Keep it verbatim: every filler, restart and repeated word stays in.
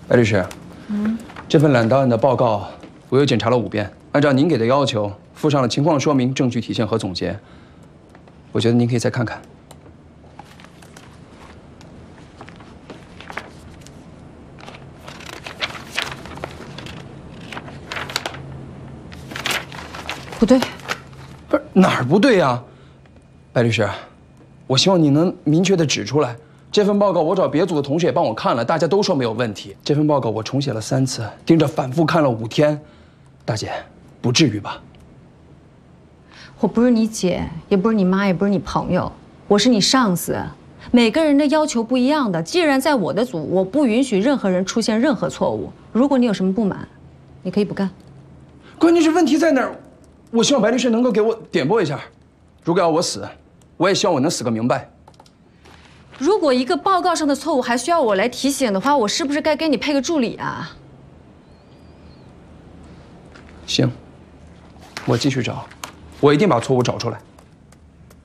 白律师，嗯，这份揽答案的报告我又检查了五遍，按照您给的要求，附上了情况说明、证据体现和总结。我觉得您可以再看看。 不对， 不是哪儿不对呀？白律师，我希望你能明确的指出来。 这份报告我找别组的同事也帮我看了，大家都说没有问题。这份报告我重写了三次，盯着反复看了五天，大姐，不至于吧？ 我不是你姐，也不是你妈，也不是你朋友，我是你上司。每个人的要求不一样的，既然在我的组，我不允许任何人出现任何错误。如果你有什么不满，你可以不干。 关键是问题在哪儿？我希望白律师能够给我点拨一下。如果要我死，我也希望我能死个明白。 如果一个报告上的错误还需要我来提醒的话，我是不是该给你配个助理啊？ 行，我继续找，我一定把错误找出来。